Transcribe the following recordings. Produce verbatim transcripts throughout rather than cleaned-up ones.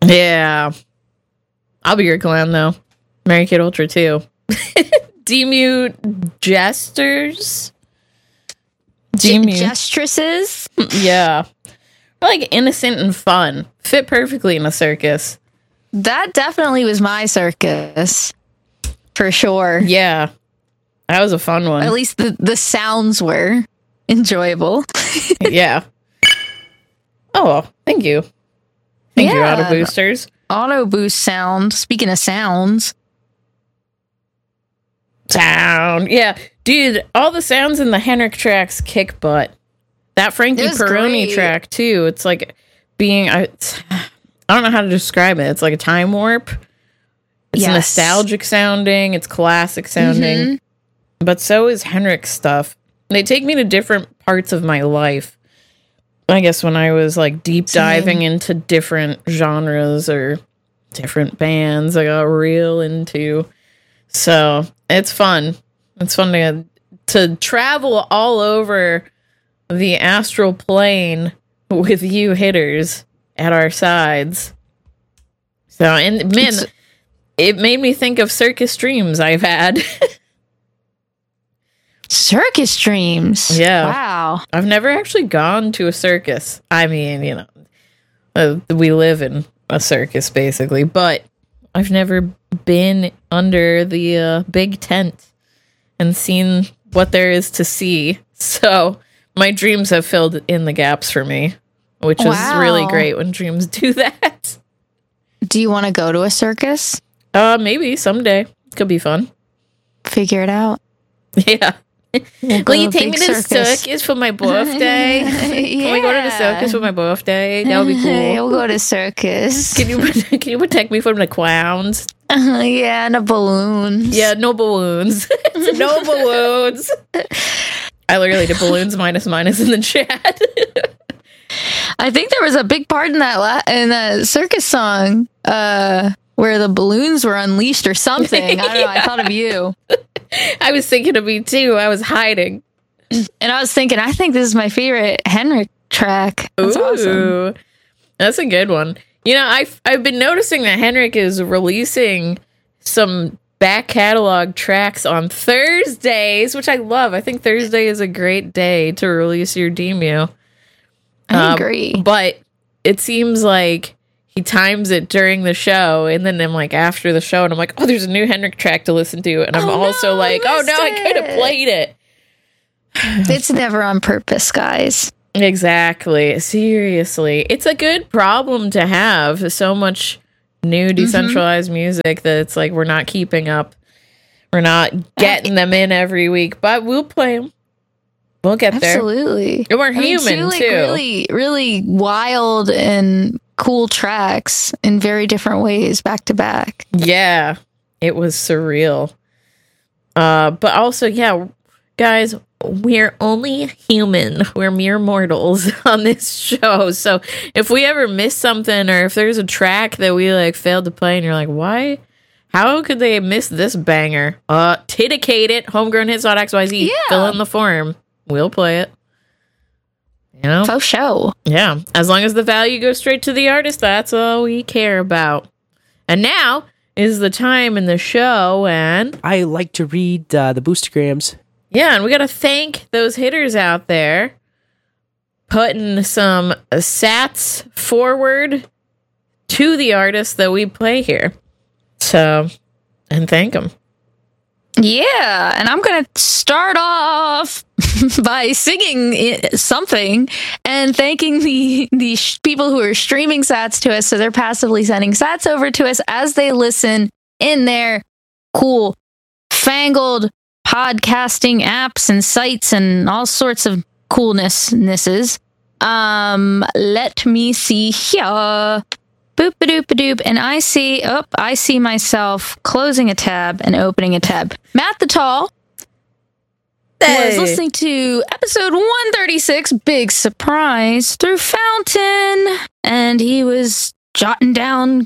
Yeah. I'll be your clown, though. Mary Kate Ultra, too. Demute jesters? Demute. Gestresses? Yeah. Like innocent and fun. Fit perfectly in a circus. That definitely was my circus. For sure. Yeah. That was a fun one. At least the, the sounds were enjoyable. Yeah. Oh, thank you. Thank yeah. you, Auto Boosters. Auto Boost sound. Speaking of sounds. Sound. Yeah. Dude, all the sounds in the Henrik tracks kick butt. That Frankie Peroni great. track, too. It's like being... I, I don't know how to describe it. It's like a time warp. It's yes. nostalgic sounding. It's classic sounding. Mm-hmm. But so is Henrik's stuff. They take me to different parts of my life. I guess when I was like deep diving Same. into different genres or different bands, I got real into. So it's fun. It's fun to to travel all over the astral plane with you hitters at our sides. So, and man, it's, it made me think of circus dreams I've had. Circus dreams. Yeah. Wow. I've never actually gone to a circus. I mean, you know, uh, we live in a circus basically, but I've never been under the uh, big tent and seen what there is to see. So my dreams have filled in the gaps for me, which wow. is really great when dreams do that. Do you want to go to a circus? Uh, maybe someday. Could be fun. Figure it out. Yeah. We'll Will you take me to the circus for my birthday? yeah. Can we go to the circus for my birthday? That would be cool. We'll go to circus. Can you can you protect me from the clowns? Uh, yeah, no balloons. Yeah, no balloons. No balloons. I literally did balloons minus minus in the chat. I think there was a big part in that la- in that circus song uh, where the balloons were unleashed or something. I don't know. Yeah. I thought of you. I was thinking of me too. I was hiding. And I was thinking, I think this is my favorite Henrik track. That's Ooh, awesome. That's a good one. You know, I've, I've been noticing that Henrik is releasing some back catalog tracks on Thursdays, which I love. I think Thursday is a great day to release your demo. I agree. Um, but it seems like he times it during the show, and then I'm like after the show, and I'm like, oh, there's a new Henrik track to listen to, and I'm oh, also no, like, I oh no, I could have played it. It's never on purpose, guys. Exactly. Seriously, it's a good problem to have. So much new decentralized mm-hmm. music that it's like we're not keeping up. We're not getting them in every week, but we'll play them. We'll get Absolutely. there. And we're I mean, human two, like, too. Really, really wild and cool tracks in very different ways back to back. Yeah, it was surreal. Uh, but also, yeah, guys, we're only human. We're mere mortals on this show. So if we ever miss something, or if there's a track that we like failed to play, and you're like, why? How could they miss this banger? Uh, Tidicate it. homegrown hits dot x y z. Yeah. Fill in the form. We'll play it. You know? Faux show. Yeah. As long as the value goes straight to the artist, that's all we care about. And now is the time in the show when I like to read uh, the Boostergrams. Yeah, and we got to thank those hitters out there putting some sats forward to the artists that we play here. So, and thank them. Yeah, and I'm going to start off by singing something and thanking the the sh- people who are streaming sats to us. So they're passively sending sats over to us as they listen in their cool, fangled podcasting apps and sites and all sorts of coolnessnesses. Um, let me see here. Boop a doop a doop, and I see, oh, I see myself closing a tab and opening a tab. Matt the Tall hey. was listening to episode one thirty-six, Big Surprise, through Fountain, and he was jotting down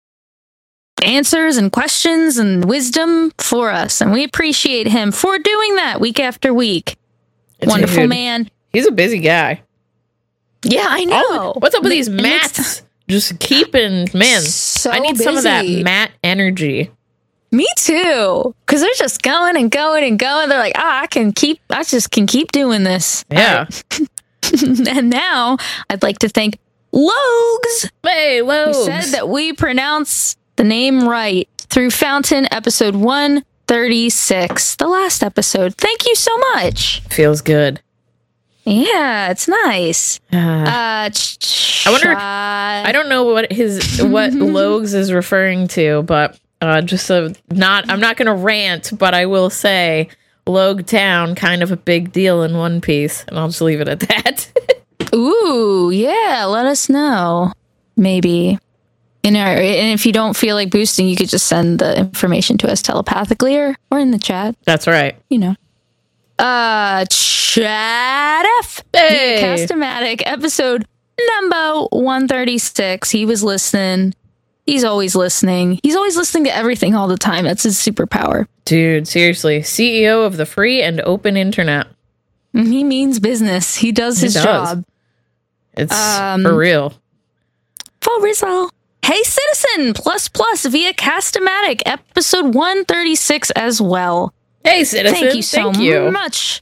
answers and questions and wisdom for us, and we appreciate him for doing that week after week. It's Wonderful dude. man. He's a busy guy. Yeah, I know. Oh, what's up with these It Matts Just keeping, man, So I need some of that busy. Matt energy. Me too. Because they're just going and going and going. They're like, ah, I can keep, I just can keep doing this. Yeah. And now I'd like to thank Logs, Hey, who Logs. said that we pronounce the name right through Fountain, episode one thirty-six, the last episode. Thank you so much. Feels good. Yeah, it's nice. Uh, Uh, ch- I wonder- I I don't know what his what Logs is referring to, but uh, just so not, I'm not going to rant, but I will say Logue Town, kind of a big deal in One Piece, and I'll just leave it at that. Ooh, yeah, let us know. Maybe. You know, and if you don't feel like boosting, you could just send the information to us telepathically or, or in the chat, That's right. you know. Uh, Chat F. Hey. The Castomatic, episode number one thirty-six. He was listening. He's always listening. He's always listening to everything all the time. That's his superpower. Dude, seriously, C E O of the free and open internet. He means business. He does He his does. job. It's Um, for real. For Rizzo. Hey Citizen plus plus via Castomatic, episode one thirty-six as well. Hey, citizen. Thank you so Thank you. much,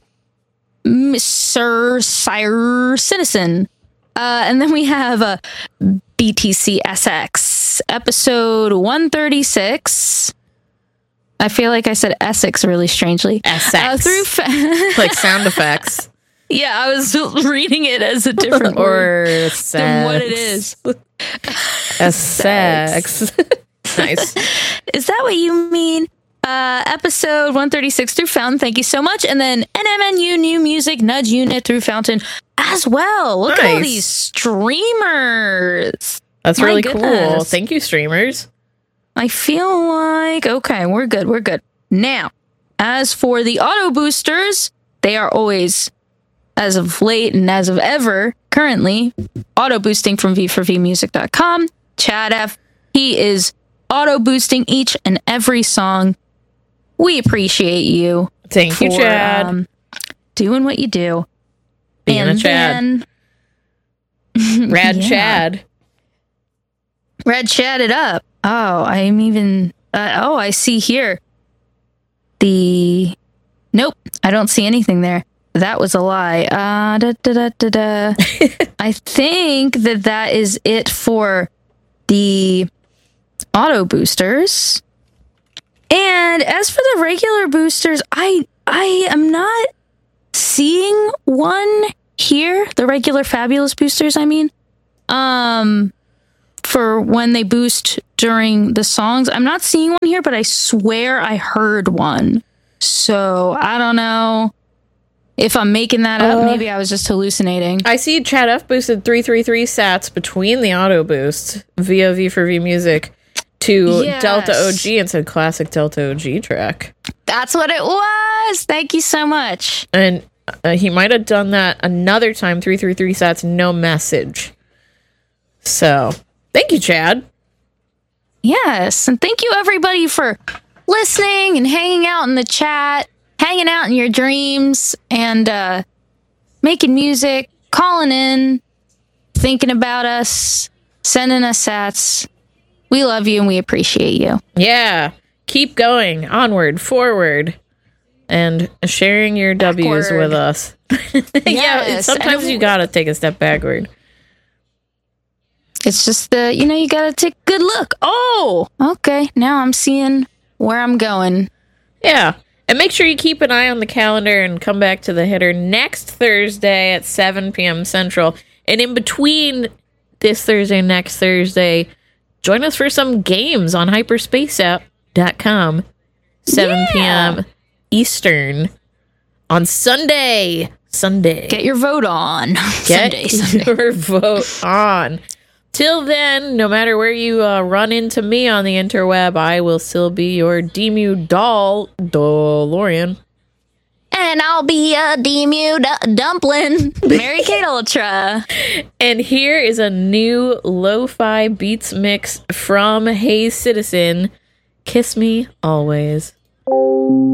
Mister Sire Citizen. Uh, and then we have uh, B T C S X, episode one thirty-six. I feel like I said Essex really strangely. Essex. Uh, through fa- Like sound effects. yeah, I was reading it as a different word Or than sex. what it is. A sex. Nice. Is that what you mean? Uh, episode one thirty-six through Fountain. Thank you so much. And then N M N U New Music Nudge Unit through Fountain as well. Look at all Nice. these streamers. That's My really cool. goodness. Thank you, streamers. I feel like, okay, we're good. We're good. Now, as for the auto boosters, they are always, as of late and as of ever, currently, auto boosting from V four V music dot com. Chad F. He is auto boosting each and every song. We appreciate you. Thank you, for, Chad. um, doing what you do. Being a and Chad. then Rad yeah. Chad. Red chat it up. Oh, I'm even. Uh, oh, I see here. The. Nope, I don't see anything there. That was a lie. Uh, da, da, da, da, da. I think that that is it for the auto boosters. And as for the regular boosters, I I am not seeing one here. The regular fabulous boosters, I mean. Um. For when they boost during the songs. I'm not seeing one here, but I swear I heard one. So I don't know if I'm making that up. Uh, Maybe I was just hallucinating. I see Chad F boosted three three three sats between the auto boosts via V four V Music to Yes. Delta O G and said classic Delta O G track. That's what it was. Thank you so much. And uh, he might have done that another time, three three three sats, no message. So, thank you, Chad. Yes. And thank you, everybody, for listening and hanging out in the chat, hanging out in your dreams, and uh, making music, calling in, thinking about us, sending us sats. We love you and we appreciate you. Yeah. Keep going, onward, forward, and sharing your W's Backward. with us. yeah, Yes, sometimes and- you gotta take a step backward. It's just the, you know, you gotta take a good look. Oh, okay. Now I'm seeing where I'm going. Yeah. And make sure you keep an eye on the calendar and come back to the hitter next Thursday at seven p.m. Central. And in between this Thursday and next Thursday, join us for some games on hyperspace app dot com, seven p.m. Eastern on Sunday. Sunday. Get your vote on. Get Sunday, Sunday. your vote on. Till then, no matter where you uh, run into me on the interweb, I will still be your Demu doll, DeLorean. And I'll be a Demu d- dumpling. Mary Kate Ultra. And here is a new lo-fi beats mix from Hey Citizen. Kiss Me Always.